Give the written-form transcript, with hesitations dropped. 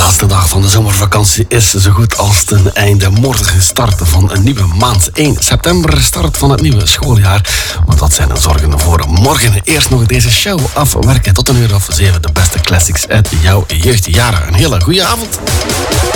laatste dag van de zomervakantie is zo goed als ten einde. Morgen start van een nieuwe maand. 1 september start van het nieuwe schooljaar. Want dat zijn de zorgen voor morgen. Eerst nog deze show afwerken tot 1:07. De beste classics uit jouw jeugdjaren. Een hele goede avond.